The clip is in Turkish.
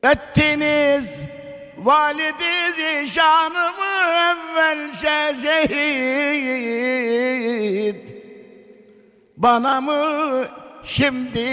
Ettiniz validi zişanımı evvelce şehit. Bana mı şimdi